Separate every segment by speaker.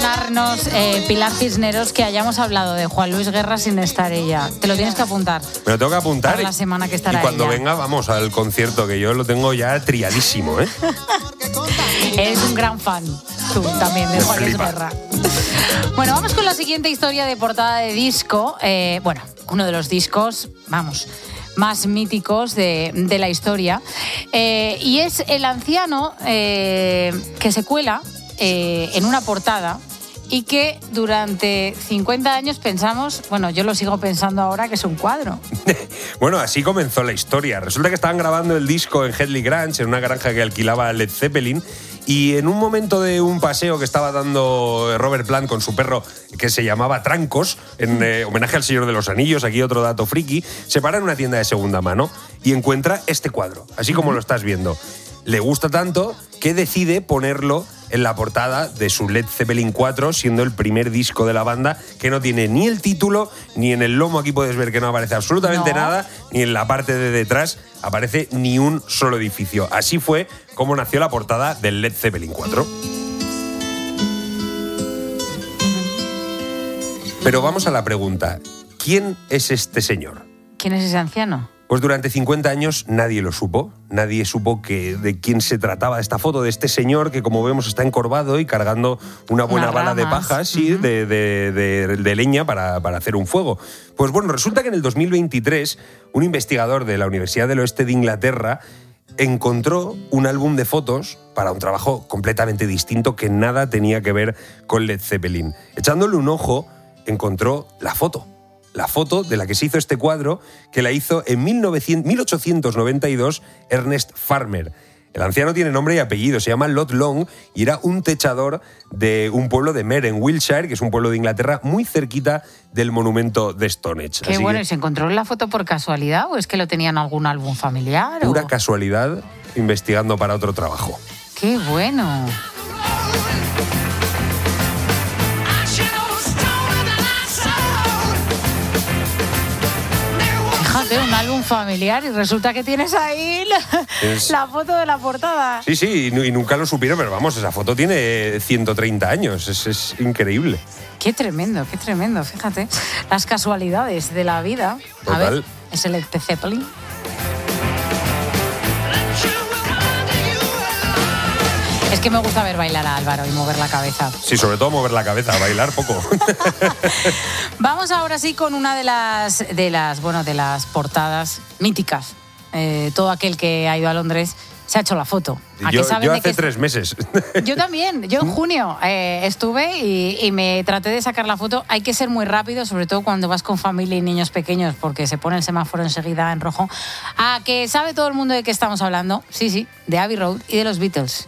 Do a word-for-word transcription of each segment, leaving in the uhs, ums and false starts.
Speaker 1: perdonarnos, eh, Pilar Cisneros, que hayamos hablado de Juan Luis Guerra sin estar ella. Te lo tienes que apuntar.
Speaker 2: Me lo tengo que apuntar.
Speaker 1: Para la semana que estará
Speaker 2: Y cuando
Speaker 1: ella.
Speaker 2: venga, vamos al concierto, que yo lo tengo ya triadísimo, ¿eh?
Speaker 1: Eres un gran fan, tú también, de
Speaker 2: Me
Speaker 1: Juan Luis
Speaker 2: flipa.
Speaker 1: Guerra. Bueno, vamos con la siguiente historia de portada de disco. Eh, bueno, uno de los discos, vamos, más míticos de, de la historia. Eh, y es el anciano eh, que se cuela eh, en una portada y que durante cincuenta años pensamos, bueno, yo lo sigo pensando ahora que es un cuadro.
Speaker 2: Bueno, así comenzó la historia. Resulta que estaban grabando el disco en Headley Grange, en una granja que alquilaba Led Zeppelin, y en un momento de un paseo que estaba dando Robert Plant con su perro, que se llamaba Trancos, en eh, homenaje al Señor de los Anillos, aquí otro dato friki, se para en una tienda de segunda mano y encuentra este cuadro, así como lo estás viendo. Le gusta tanto que decide ponerlo en la portada de su Led Zeppelin cuatro, siendo el primer disco de la banda que no tiene ni el título, ni en el lomo aquí puedes ver que no aparece absolutamente
Speaker 1: No.
Speaker 2: nada, ni en la parte de detrás aparece ni un solo edificio. Así fue como nació la portada del Led Zeppelin cuatro. Pero vamos a la pregunta, ¿quién es este señor?
Speaker 1: ¿Quién es ese anciano?
Speaker 2: Pues durante cincuenta años nadie lo supo, nadie supo que, de quién se trataba esta foto, de este señor que, como vemos, está encorvado y cargando una buena
Speaker 1: Unas
Speaker 2: bala de
Speaker 1: ramas.
Speaker 2: paja, sí,
Speaker 1: Ujú.
Speaker 2: de, de- de- de leña para, para hacer un fuego. Pues bueno, resulta que en el dos mil veintitrés un investigador de la Universidad del Oeste de Inglaterra encontró un álbum de fotos para un trabajo completamente distinto que nada tenía que ver con Led Zeppelin. Echándole un ojo, encontró la foto. La foto de la que se hizo este cuadro, que la hizo en mil ochocientos noventa y dos Ernest Farmer. El anciano tiene nombre y apellido, se llama Lot Long y era un techador de un pueblo de Mer, en Wiltshire, que es un pueblo de Inglaterra muy cerquita del monumento de Stonehenge.
Speaker 1: Qué
Speaker 2: Así
Speaker 1: bueno,
Speaker 2: que,
Speaker 1: ¿y se encontró la foto por casualidad o es que lo tenían en algún álbum familiar?
Speaker 2: pura
Speaker 1: o...
Speaker 2: casualidad, investigando para otro trabajo.
Speaker 1: Qué bueno. Fíjate, un álbum familiar y resulta que tienes ahí la,
Speaker 2: Es-
Speaker 1: la foto de la portada.
Speaker 2: Sí, sí, y, nu- y nunca lo supieron, pero vamos, esa foto tiene ciento treinta años, es, es increíble.
Speaker 1: Qué tremendo, qué tremendo, fíjate. Las casualidades de la vida. A ver,
Speaker 2: Total.
Speaker 1: es el Led Zeppelin. Es que me gusta ver bailar a Álvaro y mover la cabeza.
Speaker 2: Sí, sobre todo mover la cabeza, bailar poco.
Speaker 1: Vamos ahora sí con una de las, de las, bueno, de las portadas míticas. Eh, todo aquel que ha ido a Londres se ha hecho la foto. ¿A
Speaker 2: Yo,
Speaker 1: qué saben
Speaker 2: yo
Speaker 1: de
Speaker 2: hace
Speaker 1: qué-
Speaker 2: tres meses.
Speaker 1: Yo también, yo en junio eh, estuve y, y me traté de sacar la foto. Hay que ser muy rápido, sobre todo cuando vas con familia y niños pequeños, porque se pone el semáforo enseguida en rojo. ¿A que sabe todo el mundo de qué estamos hablando? Sí, sí, de Abbey Road y de los Beatles.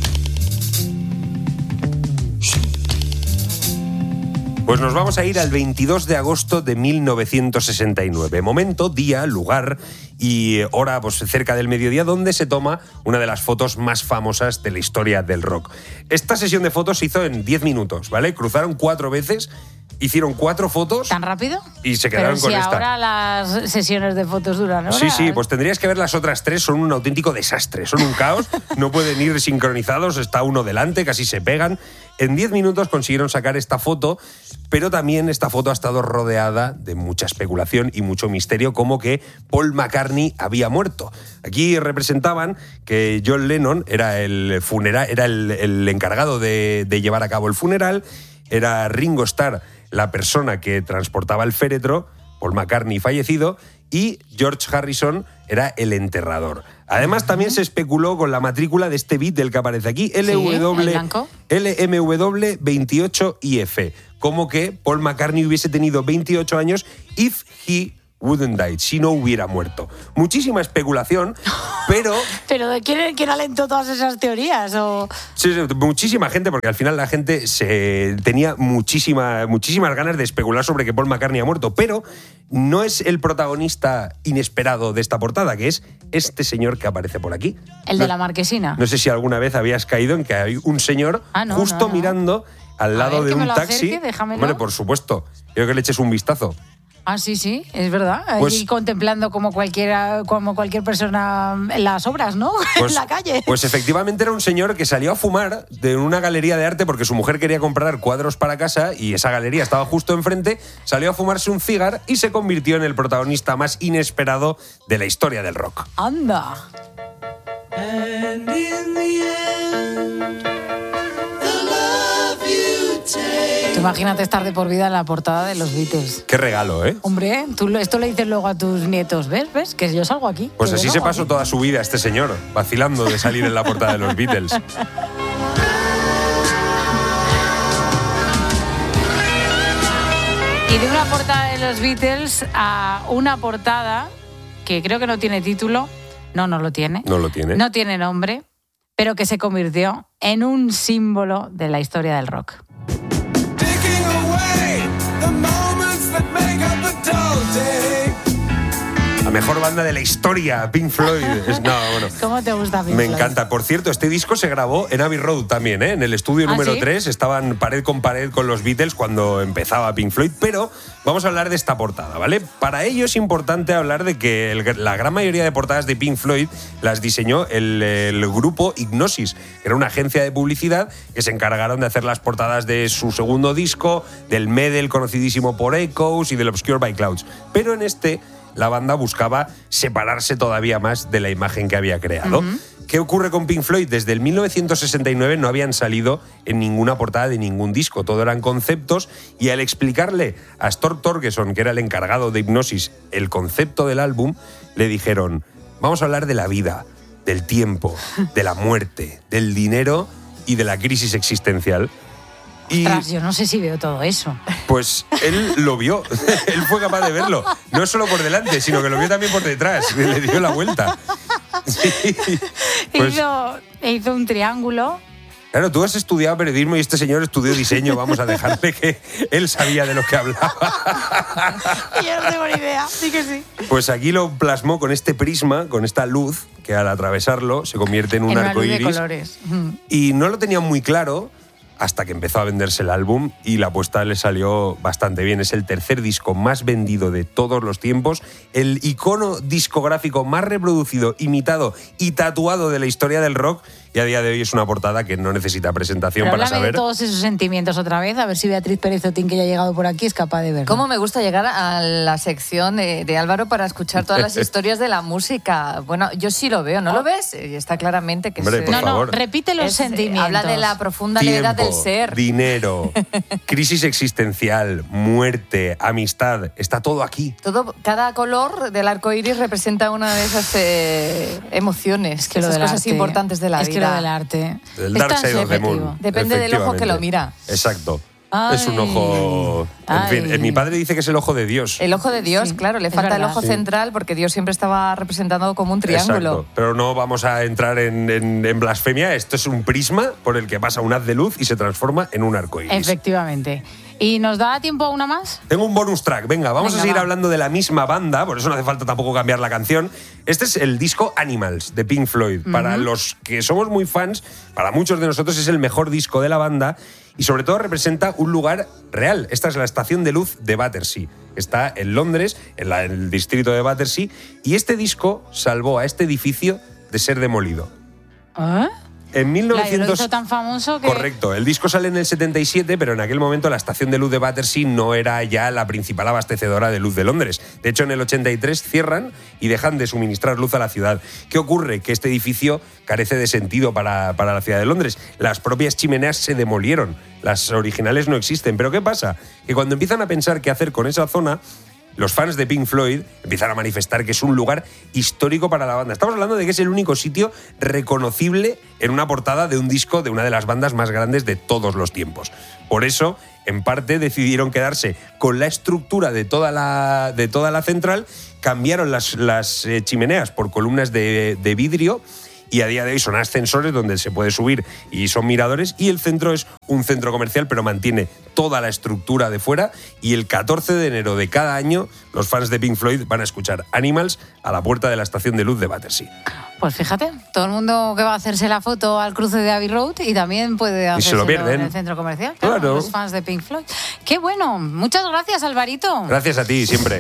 Speaker 2: Pues nos vamos a ir al veintidós de agosto de mil novecientos sesenta y nueve. Momento, día, lugar y hora pues, cerca del mediodía, donde se toma una de las fotos más famosas de la historia del rock. Esta sesión de fotos se hizo en diez minutos, ¿vale? Cruzaron cuatro veces, hicieron cuatro fotos.
Speaker 1: ¿Tan rápido?
Speaker 2: Y se quedaron
Speaker 1: Pero
Speaker 2: con
Speaker 1: si
Speaker 2: esta.
Speaker 1: ahora las sesiones de fotos duran horas.
Speaker 2: Sí, sí, pues tendrías que ver las otras tres, son un auténtico desastre, son un caos, no pueden ir sincronizados, está uno delante, casi se pegan. En diez minutos consiguieron sacar esta foto, pero también esta foto ha estado rodeada de mucha especulación y mucho misterio, como que Paul McCartney había muerto. Aquí representaban que John Lennon era el funeral, era el, el encargado de, de llevar a cabo el funeral, era Ringo Starr la persona que transportaba el féretro, Paul McCartney fallecido, y George Harrison era el enterrador. Además, también se especuló con la matrícula de este beat del que aparece aquí, L W,
Speaker 1: el blanco.
Speaker 2: L M W veintiocho I F, como que Paul McCartney hubiese tenido veintiocho años if he wouldn't die, si no hubiera muerto. Muchísima especulación, pero...
Speaker 1: ¿Pero de quién, quién alentó todas esas teorías? O...
Speaker 2: Sí, sí, muchísima gente, porque al final la gente se tenía muchísima, muchísimas ganas de especular sobre que Paul McCartney ha muerto, pero no es el protagonista inesperado de esta portada, que es este señor que aparece por aquí.
Speaker 1: El
Speaker 2: No-
Speaker 1: de la marquesina.
Speaker 2: No sé si alguna vez habías caído en que hay un señor
Speaker 1: Ah, no,
Speaker 2: justo
Speaker 1: no, no.
Speaker 2: mirando al
Speaker 1: A
Speaker 2: lado
Speaker 1: ver,
Speaker 2: de
Speaker 1: que me
Speaker 2: un
Speaker 1: lo
Speaker 2: taxi.
Speaker 1: acerque, déjamelo.
Speaker 2: Hombre, por supuesto. Quiero que le eches un vistazo.
Speaker 1: Ah, sí, sí, es verdad.
Speaker 2: Pues,
Speaker 1: Ahí contemplando como cualquiera, como cualquier persona en las obras, ¿no?
Speaker 2: Pues,
Speaker 1: en la calle.
Speaker 2: Pues efectivamente era un señor que salió a fumar de una galería de arte porque su mujer quería comprar cuadros para casa y esa galería estaba justo enfrente, salió a fumarse un cigar y se convirtió en el protagonista más inesperado de la historia del rock.
Speaker 1: Anda.
Speaker 3: And in the end, the love you take.
Speaker 1: Tú imagínate estar de por vida en la portada de los Beatles.
Speaker 2: Qué regalo, ¿eh?
Speaker 1: Hombre, tú lo- esto le dices luego a tus nietos, ¿ves? ¿Ves? Que yo salgo aquí.
Speaker 2: Pues
Speaker 1: que
Speaker 2: así
Speaker 1: yo
Speaker 2: se
Speaker 1: salgo
Speaker 2: pasó
Speaker 1: aquí.
Speaker 2: toda su vida este señor, vacilando de salir en la portada de los Beatles.
Speaker 1: Y de una portada de los Beatles a una portada que creo que no tiene título. No, no lo tiene.
Speaker 2: No lo tiene.
Speaker 1: No tiene nombre, pero que se convirtió en un símbolo de la historia del rock.
Speaker 3: Taking away the moments that make up a dull day.
Speaker 2: La mejor banda de la historia, Pink Floyd. Es, no, bueno.
Speaker 1: ¿Cómo te gusta Pink
Speaker 2: Me
Speaker 1: Floyd?
Speaker 2: encanta. Por cierto, este disco se grabó en Abbey Road también, ¿eh? En el estudio
Speaker 1: ¿Ah,
Speaker 2: número
Speaker 1: sí?
Speaker 2: tres. Estaban pared con pared con los Beatles cuando empezaba Pink Floyd. Pero vamos a hablar de esta portada, ¿vale? Para ello es importante hablar de que el- la gran mayoría de portadas de Pink Floyd las diseñó el, el grupo Hipgnosis, que era una agencia de publicidad que se encargaron de hacer las portadas de su segundo disco, del Medal, conocidísimo por Echoes, y del Obscured by Clouds. Pero en este, la banda buscaba separarse todavía más de la imagen que había creado. Uh-huh. ¿Qué ocurre con Pink Floyd? Desde el mil novecientos sesenta y nueve no habían salido en ninguna portada de ningún disco, todo eran conceptos, y al explicarle a Storm Thorgerson, que era el encargado de Hipgnosis, el concepto del álbum, le dijeron: vamos a hablar de la vida, del tiempo, de la muerte, del dinero y de la crisis existencial. Y
Speaker 1: Ostras, yo no sé si veo todo eso.
Speaker 2: pues él lo vio, él fue capaz de verlo, no solo por delante, sino que lo vio también por detrás, le dio la vuelta. Sí, pues,
Speaker 1: hizo, hizo un triángulo.
Speaker 2: claro, tú has estudiado periodismo y este señor estudió diseño, vamos a dejarle que él sabía de lo que hablaba.
Speaker 1: Yo no tengo ni idea, sí que sí.
Speaker 2: Pues aquí lo plasmó con este prisma, con esta luz, que al atravesarlo se convierte en un
Speaker 1: En una
Speaker 2: arco
Speaker 1: luz de
Speaker 2: iris.
Speaker 1: colores. Mm.
Speaker 2: Y no lo tenía muy claro hasta que empezó a venderse el álbum y la apuesta le salió bastante bien. Es el tercer disco más vendido de todos los tiempos, el icono discográfico más reproducido, imitado y tatuado de la historia del rock, y a día de hoy es una portada que no necesita presentación
Speaker 1: Pero
Speaker 2: para
Speaker 1: háblame
Speaker 2: saber.
Speaker 1: de todos esos sentimientos otra vez, a ver si Beatriz Pérez Otín, que ya ha llegado por aquí, es capaz de verlo.
Speaker 4: ¿Cómo me gusta llegar a la sección de, de Álvaro para escuchar todas las historias de la música? Bueno, yo sí lo veo, ¿no lo ves? Y está claramente que
Speaker 2: Hombre,
Speaker 4: es,
Speaker 2: por
Speaker 1: No,
Speaker 2: favor.
Speaker 1: no, repite los
Speaker 4: es, eh,
Speaker 1: sentimientos.
Speaker 4: habla de la profunda levedad del
Speaker 2: Tiempo,
Speaker 4: ser.
Speaker 2: dinero, crisis existencial, muerte, amistad, está todo aquí.
Speaker 4: Todo, cada color del arco iris representa una de esas eh, emociones,
Speaker 1: Es que lo
Speaker 4: esas
Speaker 1: del
Speaker 4: cosas
Speaker 1: arte,
Speaker 4: importantes de la
Speaker 1: es
Speaker 4: vida.
Speaker 1: que lo del arte
Speaker 2: El
Speaker 1: es
Speaker 2: Dark
Speaker 1: tan
Speaker 2: Side of the
Speaker 1: subjetivo.
Speaker 2: Moon.
Speaker 4: Depende del ojo que lo mira.
Speaker 2: Exacto.
Speaker 1: Ay.
Speaker 2: Es un ojo... En
Speaker 1: Ay.
Speaker 2: fin, eh, mi padre dice que es el ojo de Dios.
Speaker 4: El ojo de Dios,
Speaker 1: Sí,
Speaker 4: claro, le
Speaker 1: es
Speaker 4: falta el
Speaker 1: verdad.
Speaker 4: ojo
Speaker 2: Sí.
Speaker 4: central porque Dios siempre estaba representado como un triángulo.
Speaker 2: Exacto. Pero no vamos a entrar en, en- en blasfemia. Esto es un prisma por el que pasa un haz de luz y se transforma en un arco iris.
Speaker 1: Efectivamente. ¿Y nos da tiempo a una más?
Speaker 2: Tengo un bonus track. Venga, vamos
Speaker 1: Venga,
Speaker 2: a seguir
Speaker 1: va.
Speaker 2: hablando de la misma banda, por eso no hace falta tampoco cambiar la canción. Este es el disco Animals de Pink Floyd. Para los que somos muy fans, para muchos de nosotros es el mejor disco de la banda y sobre todo representa un lugar real. Esta es la estación de luz de Battersea. Está en Londres, en, la- en el distrito de Battersea, y este disco salvó a este edificio de ser demolido.
Speaker 1: ¿Eh?
Speaker 2: En mil
Speaker 1: Claro,
Speaker 2: novecientos...
Speaker 1: lo hizo tan famoso que...
Speaker 2: Correcto. El disco sale en el setenta y siete, pero en aquel momento la estación de luz de Battersea no era ya la principal abastecedora de luz de Londres. De hecho, en el ochenta y tres cierran y dejan de suministrar luz a la ciudad. ¿Qué ocurre? Que este edificio carece de sentido para, para la ciudad de Londres. Las propias chimeneas se demolieron. Las originales no existen. ¿Pero qué pasa? Que cuando empiezan a pensar qué hacer con esa zona, los fans de Pink Floyd empiezan a manifestar que es un lugar histórico para la banda. Estamos hablando de que es el único sitio reconocible en una portada de un disco de una de las bandas más grandes de todos los tiempos. Por eso, en parte, decidieron quedarse con la estructura de toda la, de toda la central, cambiaron las, las eh, chimeneas por columnas de, de vidrio y a día de hoy son ascensores donde se puede subir y son miradores, y el centro es un centro comercial pero mantiene toda la estructura de fuera, y el catorce de enero de cada año los fans de Pink Floyd van a escuchar Animals a la puerta de la estación de luz de Battersea.
Speaker 1: Pues fíjate, todo el mundo que va a hacerse la foto al cruce de Abbey Road y también puede hacerlo en el centro comercial. Claro, claro. Los fans de Pink Floyd. ¡Qué bueno! Muchas gracias, Alvarito.
Speaker 2: Gracias a ti, siempre.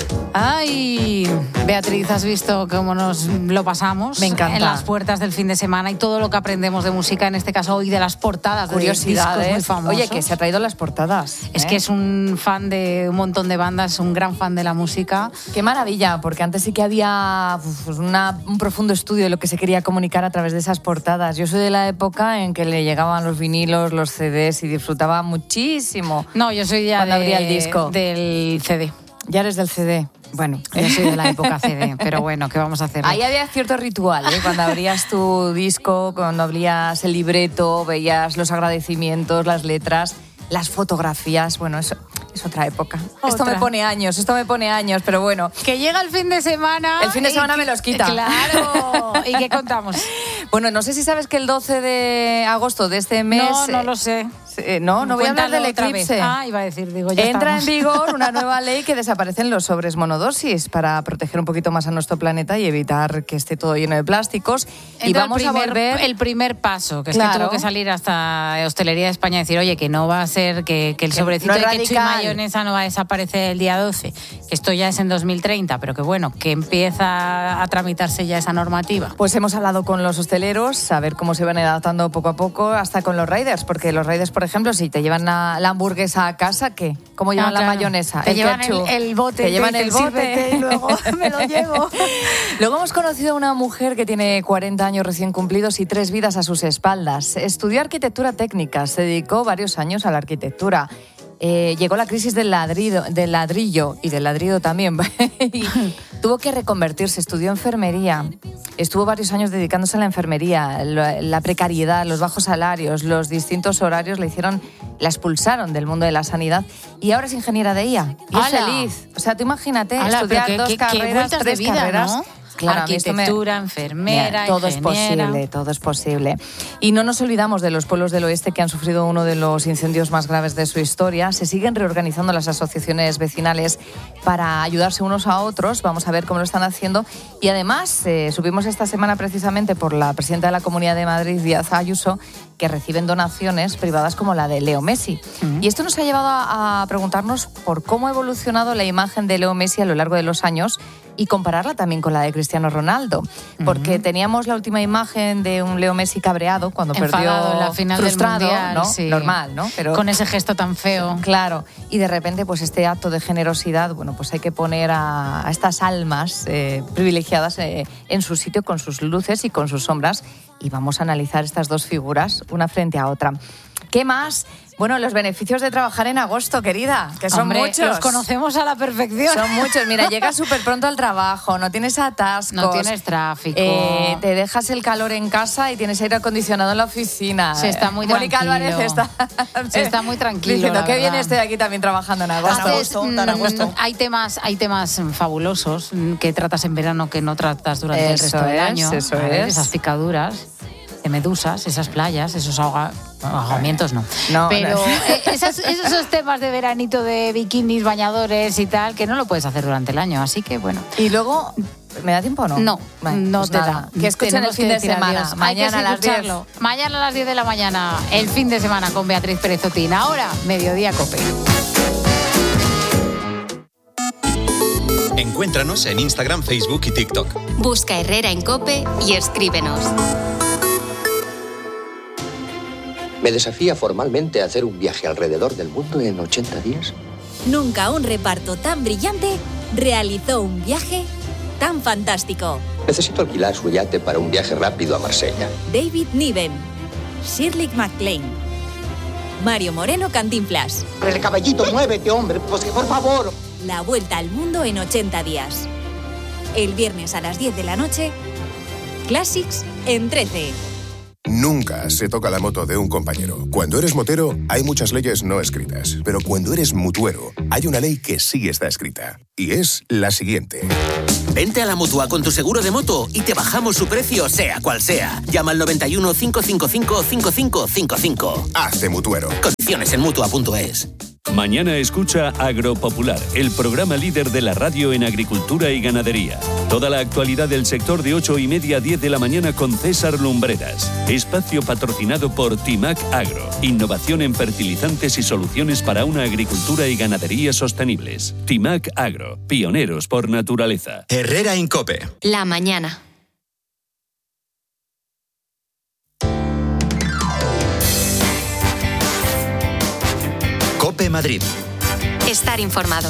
Speaker 1: Ay, Beatriz, has visto cómo nos lo pasamos.
Speaker 4: Me encanta.
Speaker 1: En las puertas del fin de semana y todo lo que aprendemos de música, en este caso hoy de las portadas de
Speaker 4: curiosidades
Speaker 1: discos muy famosos.
Speaker 4: Oye, que se ha traído las portadas.
Speaker 1: Es
Speaker 4: ¿eh?
Speaker 1: que es un fan de un montón de bandas, es un gran fan de la música.
Speaker 4: Qué maravilla, porque antes sí que había pues, una, un profundo estudio de lo que se quería comunicar a través de esas portadas. Yo soy de la época en que le llegaban los vinilos, los C Ds y disfrutaba muchísimo.
Speaker 1: No, yo soy ya
Speaker 4: cuando
Speaker 1: de,
Speaker 4: abría el disco.
Speaker 1: Del C D.
Speaker 4: Ya eres del C D. Bueno,
Speaker 1: yo soy de la época C D, pero bueno, ¿qué vamos a hacer?
Speaker 4: Ahí había cierto ritual, ¿eh? Cuando abrías tu disco, cuando abrías el libreto, veías los agradecimientos, las letras, las fotografías. Bueno, eso es otra época. Otra. Esto me pone años, esto me pone años, pero bueno.
Speaker 1: Que llega el fin de semana.
Speaker 4: El fin de semana
Speaker 1: que,
Speaker 4: me los quita.
Speaker 1: Claro. ¿Y qué contamos?
Speaker 4: Bueno, no sé si sabes que el doce de agosto de este mes...
Speaker 1: No, no lo sé.
Speaker 4: Eh, no, no voy a hablar del eclipse.
Speaker 1: Ah, iba a decir, digo, ya
Speaker 4: Entra
Speaker 1: estamos.
Speaker 4: en vigor una nueva ley que desaparecen los sobres monodosis para proteger un poquito más a nuestro planeta y evitar que esté todo lleno de plásticos.
Speaker 1: Entra
Speaker 4: y vamos
Speaker 1: el primer,
Speaker 4: a volver...
Speaker 1: El primer paso, que es
Speaker 4: claro.
Speaker 1: que tuvo que salir hasta Hostelería de España y decir, oye, que no va a ser, que, que el
Speaker 4: que
Speaker 1: sobrecito
Speaker 4: no
Speaker 1: de ketchup y
Speaker 4: radical.
Speaker 1: mayonesa no va a desaparecer el día doce, que esto ya es en dos mil treinta, pero que bueno, que empieza a tramitarse ya esa normativa.
Speaker 4: Pues hemos hablado con los hosteleros, a ver cómo se van adaptando poco a poco, hasta con los riders, porque los riders, por ejemplo, si te llevan la, la hamburguesa a casa, ¿qué? ¿Cómo llevan
Speaker 1: Ah,
Speaker 4: la
Speaker 1: claro.
Speaker 4: mayonesa?
Speaker 1: Te
Speaker 4: el
Speaker 1: llevan
Speaker 4: ketchup,
Speaker 1: el, el bote.
Speaker 4: Te llevan el bote
Speaker 1: y luego me lo llevo.
Speaker 4: Luego hemos conocido a una mujer que tiene cuarenta años recién cumplidos y tres vidas a sus espaldas. Estudió arquitectura técnica, se dedicó varios años a la arquitectura. Eh, llegó la crisis del ladrillo, del ladrillo y del ladrillo también. Y tuvo que reconvertirse, estudió enfermería. Estuvo varios años dedicándose a la enfermería. La, la precariedad, los bajos salarios, los distintos horarios le hicieron, la expulsaron del mundo de la sanidad y ahora es ingeniera de I A. Y es
Speaker 1: ¡Hala!
Speaker 4: feliz. O sea, tú imagínate
Speaker 1: Ala,
Speaker 4: estudiar
Speaker 1: pero
Speaker 4: dos
Speaker 1: qué- qué
Speaker 4: carreras,
Speaker 1: vueltas de
Speaker 4: tres
Speaker 1: vida,
Speaker 4: carreras.
Speaker 1: ¿no?
Speaker 4: Claro, a mí esto me-
Speaker 1: Arquitectura, enfermera,
Speaker 4: Mira, todo es
Speaker 1: ingeniera.
Speaker 4: posible, todo es posible. Y no nos olvidamos de los pueblos del oeste que han sufrido uno de los incendios más graves de su historia. Se siguen reorganizando las asociaciones vecinales para ayudarse unos a otros. Vamos a ver cómo lo están haciendo. Y además, eh, subimos esta semana precisamente por la presidenta de la Comunidad de Madrid, Díaz Ayuso, que reciben donaciones privadas como la de Leo Messi. Uh-huh. Y esto nos ha llevado a, a preguntarnos por cómo ha evolucionado la imagen de Leo Messi a lo largo de los años y compararla también con la de Cristiano Ronaldo. Porque uh-huh. teníamos la última imagen de un Leo Messi cabreado cuando
Speaker 1: enfadado
Speaker 4: perdió,
Speaker 1: en la final
Speaker 4: frustrado,
Speaker 1: del Mundial,
Speaker 4: ¿no?
Speaker 1: Sí.
Speaker 4: Normal, ¿no? Pero
Speaker 1: con ese gesto tan feo.
Speaker 4: Claro. Y de repente, pues este acto de generosidad, bueno, pues hay que poner a, a estas almas eh, privilegiadas eh, en su sitio con sus luces y con sus sombras. Y vamos a analizar estas dos figuras, una frente a otra. ¿Qué más? Bueno, los beneficios de trabajar en agosto, querida, que son
Speaker 1: Hombre,
Speaker 4: muchos.
Speaker 1: Los conocemos a la perfección.
Speaker 4: Son muchos. Mira, llegas súper pronto al trabajo, no tienes atascos.
Speaker 1: No tienes tráfico.
Speaker 4: Eh, te dejas el calor en casa y tienes aire acondicionado en la oficina.
Speaker 1: Se está muy
Speaker 4: Mónica
Speaker 1: tranquilo.
Speaker 4: Álvarez está...
Speaker 1: Se está muy tranquilo,
Speaker 4: diciendo,
Speaker 1: la
Speaker 4: qué bien
Speaker 1: verdad.
Speaker 4: estoy aquí también trabajando en agosto.
Speaker 1: Haces,
Speaker 4: Tan a gusto.
Speaker 1: mm, hay temas, hay temas fabulosos que tratas en verano que no tratas durante el
Speaker 4: Eso
Speaker 1: resto del
Speaker 4: es,
Speaker 1: año.
Speaker 4: eso
Speaker 1: ¿Vale?
Speaker 4: es.
Speaker 1: Esas picaduras de medusas, esas playas, esos ahoga, ahogamientos no.
Speaker 4: No,
Speaker 1: Pero
Speaker 4: no.
Speaker 1: eh, esas- esos temas de veranito de bikinis, bañadores y tal, que no lo puedes hacer durante el año. Así que bueno.
Speaker 4: Y luego, ¿me da tiempo o no?
Speaker 1: No,
Speaker 4: Vale,
Speaker 1: no
Speaker 4: pues
Speaker 1: te
Speaker 4: nada.
Speaker 1: da.
Speaker 4: Que escuchen
Speaker 1: Tenemos
Speaker 4: el fin
Speaker 1: que
Speaker 4: de
Speaker 1: decir
Speaker 4: semana.
Speaker 1: adiós. Hay
Speaker 4: Mañana
Speaker 1: que
Speaker 4: a las diez.
Speaker 1: escucharlo. Mañana a las diez de la mañana, el fin de semana con Beatriz Pérez Otín. Ahora, Mediodía Cope.
Speaker 5: Encuéntranos en Instagram, Facebook y TikTok.
Speaker 6: Busca Herrera en Cope y escríbenos.
Speaker 7: ¿Me desafía formalmente a hacer un viaje alrededor del mundo en ochenta días?
Speaker 8: Nunca un reparto tan brillante realizó un viaje tan fantástico.
Speaker 7: Necesito alquilar su yate para un viaje rápido a Marsella.
Speaker 8: David Niven, Shirley MacLaine, Mario Moreno Cantinflas.
Speaker 9: El caballito, muévete, hombre, pues que por favor.
Speaker 8: La vuelta al mundo en ochenta días. El viernes a las diez de la noche, Classics en trece.
Speaker 10: Nunca se toca la moto de un compañero. Cuando eres motero, hay muchas leyes no escritas. Pero cuando eres mutuero, hay una ley que sí está escrita. Y es la siguiente.
Speaker 11: Vente a la Mutua con tu seguro de moto y te bajamos su precio, sea cual sea. Llama al noventa y uno, cinco cinco cinco, cinco cinco cinco cinco.
Speaker 10: Hazte mutuero.
Speaker 11: Condiciones en mutua punto es.
Speaker 12: Mañana escucha Agropopular, el programa líder de la radio en agricultura y ganadería. Toda la actualidad del sector de ocho y media a diez de la mañana con César Lumbreras. Espacio patrocinado por Timac Agro. Innovación en fertilizantes y soluciones para una agricultura y ganadería sostenibles. Timac Agro, pioneros por naturaleza.
Speaker 5: Herrera Incope.
Speaker 6: La mañana.
Speaker 5: Cope Madrid.
Speaker 6: Estar informado.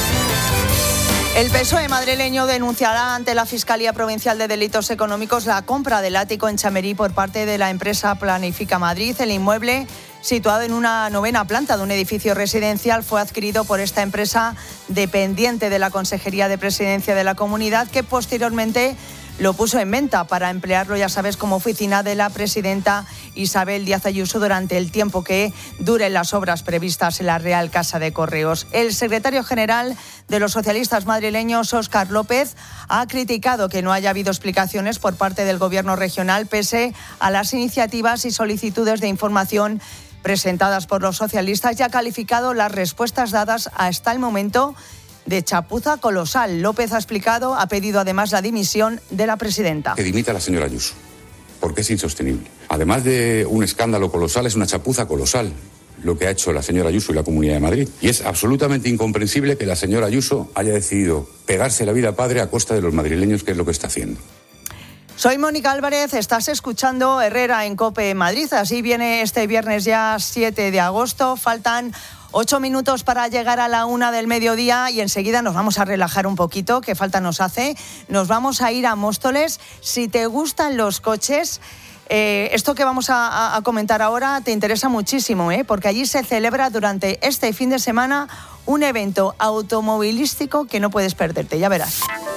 Speaker 13: El P S O E madrileño denunciará ante la Fiscalía Provincial de Delitos Económicos la compra del ático en Chamerí por parte de la empresa Planifica Madrid. El inmueble, situado en una novena planta de un edificio residencial, fue adquirido por esta empresa dependiente de la Consejería de Presidencia de la Comunidad, que posteriormente lo puso en venta para emplearlo, ya sabes, como oficina de la presidenta Isabel Díaz Ayuso durante el tiempo que duren las obras previstas en la Real Casa de Correos. El secretario general de los socialistas madrileños, Óscar López, ha criticado que no haya habido explicaciones por parte del Gobierno regional pese a las iniciativas y solicitudes de información presentadas por los socialistas y ha calificado las respuestas dadas hasta el momento de chapuza colosal. López ha explicado, ha pedido además la dimisión de la presidenta.
Speaker 14: Que dimita a la señora Ayuso, porque es insostenible. Además de un escándalo colosal, es una chapuza colosal lo que ha hecho la señora Ayuso y la Comunidad de Madrid. Y es absolutamente incomprensible que la señora Ayuso haya decidido pegarse la vida padre a costa de los madrileños, que es lo que está haciendo.
Speaker 13: Soy Mónica Álvarez, estás escuchando Herrera en COPE Madrid. Así viene este viernes ya siete de agosto. Faltan Ocho minutos para llegar a la una del mediodía y enseguida nos vamos a relajar un poquito, que falta nos hace. Nos vamos a ir a Móstoles. Si te gustan los coches, eh, esto que vamos a, a comentar ahora te interesa muchísimo, ¿eh? Porque allí se celebra durante este fin de semana un evento automovilístico que no puedes perderte, ya verás.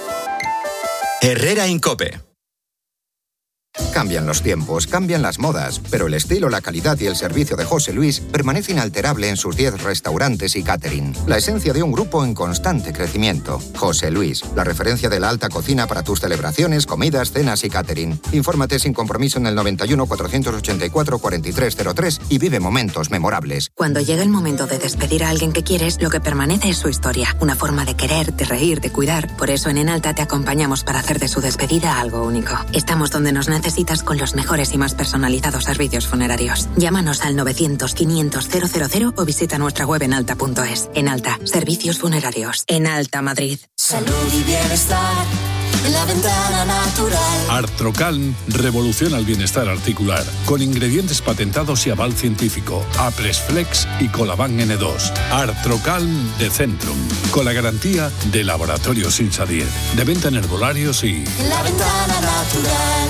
Speaker 5: Herrera Incope.
Speaker 15: Cambian los tiempos, cambian las modas, pero el estilo, la calidad y el servicio de José Luis permanece inalterable en sus diez restaurantes y catering. La esencia de un grupo en constante crecimiento. José Luis, la referencia de la alta cocina para tus celebraciones, comidas, cenas y catering. Infórmate sin compromiso en el noventa y uno, cuatrocientos ochenta y cuatro, cuarenta y tres cero tres y vive momentos memorables.
Speaker 16: Cuando llega el momento de despedir a alguien que quieres, lo que permanece es su historia. Una forma de querer, de reír, de cuidar. Por eso en Enalta te acompañamos para hacer de su despedida algo único. Estamos donde nos necesitas con los mejores y más personalizados servicios funerarios. Llámanos al novecientos, quinientos, cero cero cero o visita nuestra web en alta punto es. Enalta, servicios funerarios. Enalta Madrid.
Speaker 3: Salud y bienestar en la ventana natural.
Speaker 17: Artrocalm revoluciona el bienestar articular con ingredientes patentados y aval científico. Apresflex y Colaban ene dos. Artrocalm de Centrum, con la garantía de Laboratorios Insadier, de venta en herbolarios y...
Speaker 3: La ventana natural.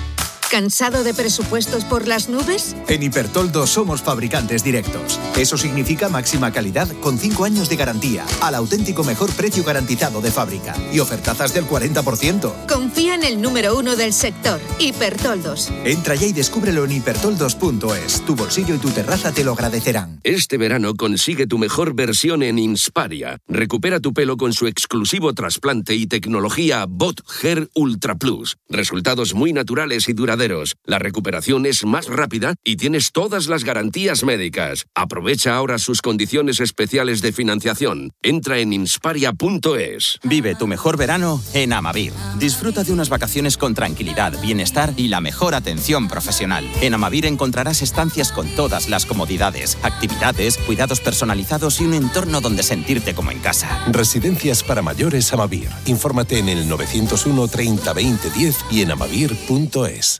Speaker 18: ¿Cansado de presupuestos por las nubes?
Speaker 19: En Hipertoldo somos fabricantes directos. Eso significa máxima calidad con cinco años de garantía, al auténtico mejor precio garantizado de fábrica y ofertazas del cuarenta por ciento.
Speaker 18: Confía en el número uno del sector, Hipertoldos.
Speaker 19: Entra ya y descúbrelo en hipertoldos punto es. Tu bolsillo y tu terraza te lo agradecerán.
Speaker 20: Este verano consigue tu mejor versión en Insparia. Recupera tu pelo con su exclusivo trasplante y tecnología Bot Hair Ultra Plus. Resultados muy naturales y duraderos. La recuperación es más rápida y tienes todas las garantías médicas. Aprovecha ahora sus condiciones especiales de financiación. Entra en insparia punto es.
Speaker 21: Vive tu mejor verano en Amavir. Disfruta de unas vacaciones con tranquilidad, bienestar y la mejor atención profesional. En Amavir encontrarás estancias con todas las comodidades, actividades, cuidados personalizados y un entorno donde sentirte como en casa.
Speaker 22: Residencias para mayores Amavir. Infórmate en el novecientos uno, treinta, veinte, diez y en amavir punto es.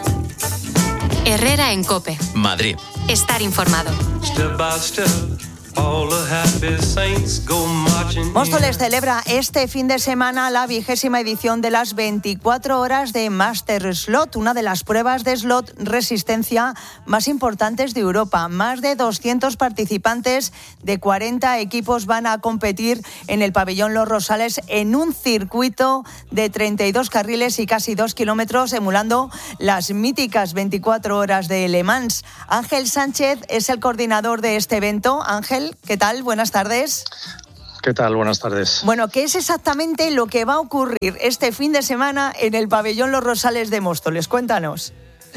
Speaker 6: Herrera en COPE.
Speaker 5: Madrid.
Speaker 6: Estar informado.
Speaker 3: Step by step,
Speaker 13: Móstoles celebra este fin de semana la vigésima edición de las veinticuatro horas de Master Slot, una de las pruebas de slot resistencia más importantes de Europa. Más de doscientos participantes de cuarenta equipos van a competir en el pabellón Los Rosales en un circuito de treinta y dos carriles y casi dos kilómetros, emulando las míticas veinticuatro horas de Le Mans. Ángel Sánchez es el coordinador de este evento. Ángel, ¿qué tal? Buenas tardes.
Speaker 2: ¿Qué tal? Buenas tardes.
Speaker 13: Bueno, ¿qué es exactamente lo que va a ocurrir este fin de semana en el pabellón Los Rosales de Móstoles? Cuéntanos.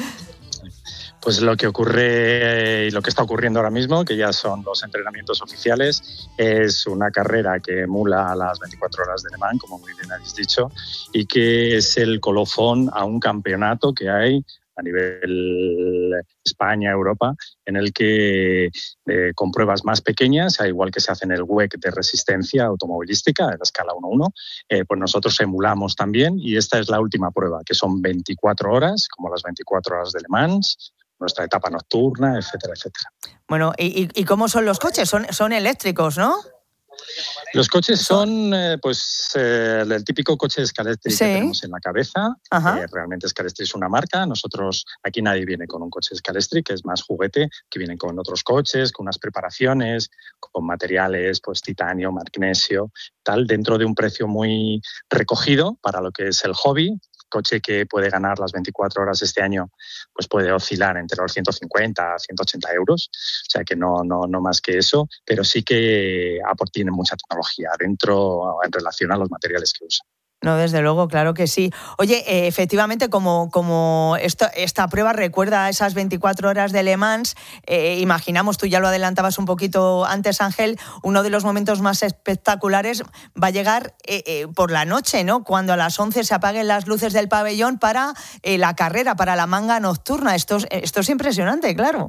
Speaker 2: Pues lo que ocurre y lo que está ocurriendo ahora mismo, que ya son los entrenamientos oficiales, es una carrera que emula las veinticuatro horas de Le Mans, como muy bien habéis dicho, y que es el colofón a un campeonato que hay a nivel España, Europa, en el que eh, con pruebas más pequeñas, al igual que se hace en el W E C de resistencia automovilística, en la escala uno uno, eh, pues nosotros emulamos también, y esta es la última prueba, que son veinticuatro horas, como las veinticuatro horas de Le Mans, nuestra etapa nocturna, etcétera, etcétera.
Speaker 13: Bueno, ¿y, y cómo son los coches? Son, son eléctricos, ¿no?
Speaker 2: Los coches son eh, pues eh, el típico coche Scalestri sí. que tenemos en la cabeza. Eh, realmente Scalestri es una marca. Nosotros, aquí nadie viene con un coche Scalestri, que es más juguete, que vienen con otros coches, con unas preparaciones, con materiales, pues titanio, magnesio, tal, dentro de un precio muy recogido para lo que es el hobby. Coche que puede ganar las veinticuatro horas este año, pues puede oscilar entre los ciento cincuenta a ciento ochenta euros, o sea que no, no, no más que eso, pero sí que tiene mucha tecnología dentro en relación a los materiales que usa.
Speaker 13: No, desde luego, claro que sí. Oye, eh, efectivamente, como, como esto, esta prueba recuerda a esas veinticuatro horas de Le Mans, eh, imaginamos, tú ya lo adelantabas un poquito antes, Ángel, uno de los momentos más espectaculares va a llegar eh, eh, por la noche, ¿no? Cuando a las once se apaguen las luces del pabellón para eh, la carrera, para la manga nocturna. Esto, esto es impresionante, claro.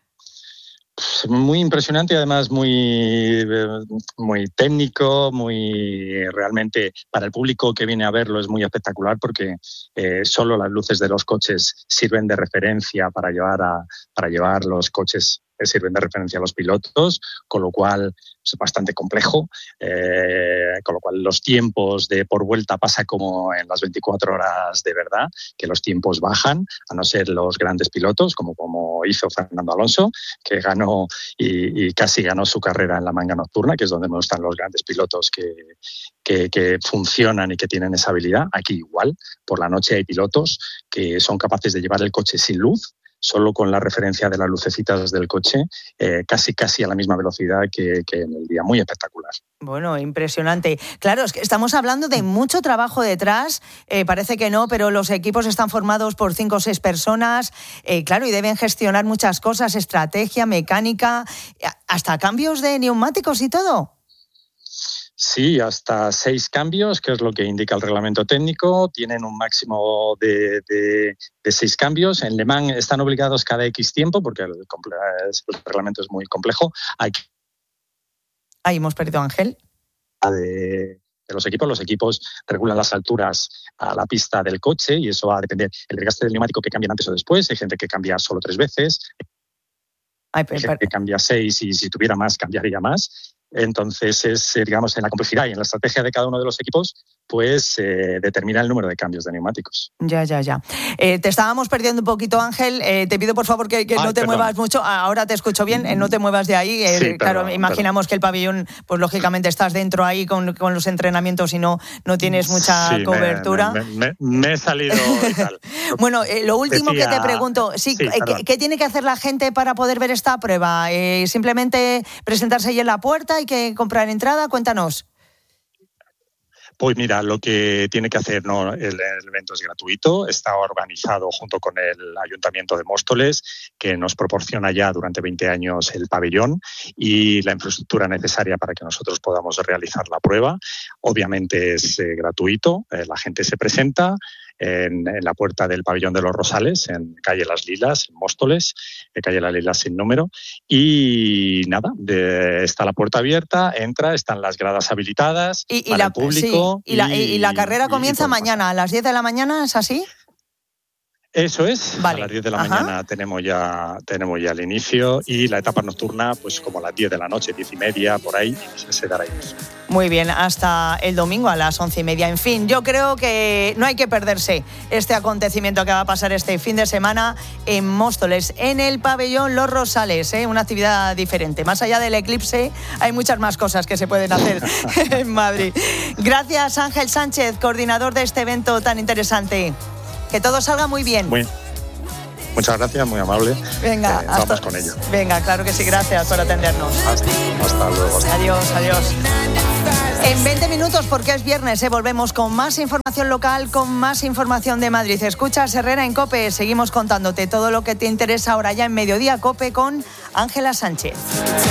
Speaker 2: Muy impresionante y además muy, muy técnico, muy realmente para el público que viene a verlo es muy espectacular porque eh, solo las luces de los coches sirven de referencia para llevar, a, para llevar los coches, sirven de referencia a los pilotos, con lo cual es bastante complejo, eh, con lo cual los tiempos de por vuelta pasa como en las veinticuatro horas de verdad, que los tiempos bajan, a no ser los grandes pilotos, como, como hizo Fernando Alonso, que ganó y, y casi ganó su carrera en la manga nocturna, que es donde no están los grandes pilotos que, que, que funcionan y que tienen esa habilidad. Aquí igual, por la noche hay pilotos que son capaces de llevar el coche sin luz, solo con la referencia de las lucecitas del coche, eh, casi casi a la misma velocidad que, que en el día. Muy espectacular.
Speaker 13: Bueno, impresionante. Claro, es que estamos hablando de mucho trabajo detrás, eh, parece que no, pero los equipos están formados por cinco o seis personas, eh, claro, y deben gestionar muchas cosas, estrategia, mecánica, hasta cambios de neumáticos y todo.
Speaker 2: Sí, hasta seis cambios, que es lo que indica el reglamento técnico. Tienen un máximo de, de, de seis cambios. En Le Mans están obligados cada X tiempo, porque el, el reglamento es muy complejo. Hay...
Speaker 13: Ahí hemos perdido a Ángel.
Speaker 2: De, de los equipos. Los equipos regulan las alturas a la pista del coche y eso va a depender del desgaste del neumático que cambian antes o después. Hay gente que cambia solo tres veces. Ay, pero, Hay gente que cambia seis y si tuviera más, cambiaría más. Entonces, es, digamos, en la complejidad y en la estrategia de cada uno de los equipos, pues eh, determina el número de cambios de neumáticos.
Speaker 13: Ya, ya, ya. Eh, te estábamos perdiendo un poquito, Ángel. Eh, te pido, por favor, que, que Ay, no te perdón. muevas mucho. Ahora te escucho bien, eh, no te muevas de ahí. Eh, sí, claro, perdón, imaginamos perdón. que el pabellón, pues lógicamente estás dentro ahí con, con los entrenamientos y no, no tienes mucha sí, cobertura.
Speaker 2: Me, me, me, me he salido y tal.
Speaker 13: Bueno, eh, lo último Decía... que te pregunto, sí, sí ¿qué, ¿qué tiene que hacer la gente para poder ver esta prueba? Eh, ¿Simplemente presentarse ahí en la puerta? ¿Hay que comprar entrada? Cuéntanos.
Speaker 2: Pues mira, lo que tiene que hacer, no, el, el evento es gratuito, está organizado junto con el Ayuntamiento de Móstoles, que nos proporciona ya durante veinte años el pabellón y la infraestructura necesaria para que nosotros podamos realizar la prueba. Obviamente es eh, gratuito, eh, la gente se presenta en, en la puerta del pabellón de los Rosales, en calle Las Lilas, en Móstoles, en calle Las Lilas sin número, y nada, de, está la puerta abierta, entra, están las gradas habilitadas
Speaker 13: y, y
Speaker 2: para
Speaker 13: la,
Speaker 2: el público.
Speaker 13: Sí. Y, y, la, y la carrera comienza mañana a las diez de la mañana, ¿es así?
Speaker 2: Eso es,
Speaker 13: vale.
Speaker 2: A las diez de la
Speaker 13: Ajá.
Speaker 2: mañana tenemos ya, tenemos ya el inicio y la etapa nocturna, pues como a las diez de la noche, diez y media, por ahí, y se dará inicio.
Speaker 13: Muy bien, hasta el domingo a las once y media. En fin, yo creo que no hay que perderse este acontecimiento que va a pasar este fin de semana en Móstoles, en el pabellón Los Rosales, ¿eh? Una actividad diferente. Más allá del eclipse, hay muchas más cosas que se pueden hacer en Madrid. Gracias, Ángel Sánchez, coordinador de este evento tan interesante. Que todo salga muy bien.
Speaker 2: Muy, muchas gracias, muy amable.
Speaker 13: Venga,
Speaker 2: eh,
Speaker 13: hasta,
Speaker 2: vamos con ello.
Speaker 13: Venga, claro que sí, gracias por atendernos.
Speaker 2: Hasta, hasta luego. Hasta.
Speaker 13: Adiós, adiós. En veinte minutos, porque es viernes, ¿eh? Volvemos con más información local, con más información de Madrid. Escuchas Herrera en COPE, seguimos contándote todo lo que te interesa ahora ya en Mediodía COPE con Ángela Sánchez.